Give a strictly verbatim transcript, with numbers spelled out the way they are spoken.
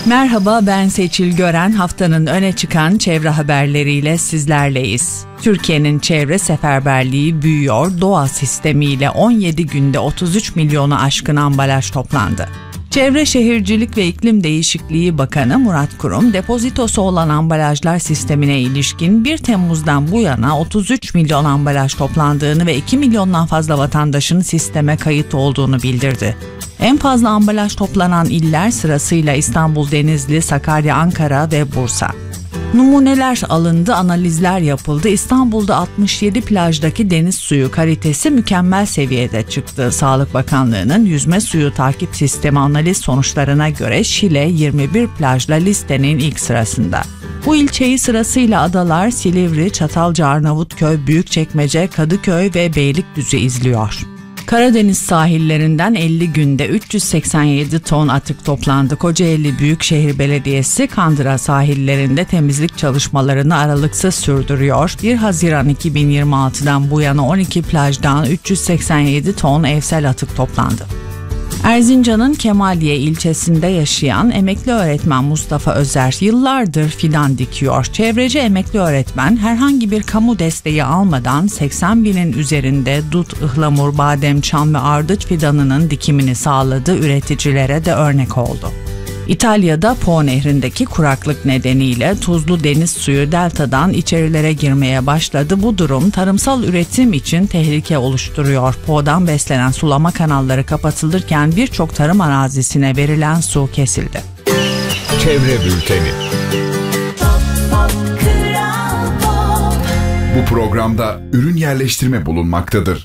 Merhaba, ben Seçil Gören. Haftanın öne çıkan çevre haberleriyle sizlerleyiz. Türkiye'nin çevre seferberliği büyüyor. Doğa sistemiyle on yedi günde otuz üç milyonu aşkın ambalaj toplandı. Çevre Şehircilik ve İklim Değişikliği Bakanı Murat Kurum, depozitosu olan ambalajlar sistemine ilişkin bir Temmuz'dan bu yana otuz üç milyon ambalaj toplandığını ve iki milyondan fazla vatandaşın sisteme kayıt olduğunu bildirdi. En fazla ambalaj toplanan iller sırasıyla İstanbul, Denizli, Sakarya, Ankara ve Bursa. Numuneler alındı, analizler yapıldı. İstanbul'da altmış yedi plajdaki deniz suyu kalitesi mükemmel seviyede çıktı. Sağlık Bakanlığı'nın yüzme suyu takip sistemi analiz sonuçlarına göre Şile yirmi bir plajla listenin ilk sırasında. Bu ilçeyi sırasıyla Adalar, Silivri, Çatalca, Arnavutköy, Büyükçekmece, Kadıköy ve Beylikdüzü izliyor. Karadeniz sahillerinden elli günde üç yüz seksen yedi ton atık toplandı. Kocaeli Büyükşehir Belediyesi Kandıra sahillerinde temizlik çalışmalarını aralıksız sürdürüyor. bir Haziran iki bin yirmi altıdan bu yana on iki plajdan üç yüz seksen yedi ton evsel atık toplandı. Erzincan'ın Kemaliye ilçesinde yaşayan emekli öğretmen Mustafa Özer yıllardır fidan dikiyor. Çevreci emekli öğretmen herhangi bir kamu desteği almadan seksen binin üzerinde dut, ıhlamur, badem, çam ve ardıç fidanının dikimini sağladı, üreticilere de örnek oldu. İtalya'da Po Nehri'ndeki kuraklık nedeniyle tuzlu deniz suyu deltadan içerilere girmeye başladı. Bu durum tarımsal üretim için tehlike oluşturuyor. Po'dan beslenen sulama kanalları kapatılırken birçok tarım arazisine verilen su kesildi. Çevre Bülteni. Bu programda ürün yerleştirme bulunmaktadır.